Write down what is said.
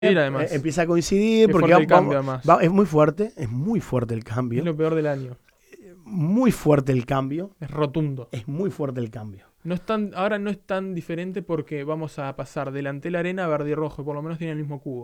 además. empieza a coincidir Qué porque fuerte el cambio, además. es muy fuerte el cambio. Es lo peor del año. Muy fuerte el cambio. Es rotundo. Es muy fuerte el cambio. Ahora no es tan diferente porque vamos a pasar delante de la arena a verde y rojo. Por lo menos tiene el mismo cubo.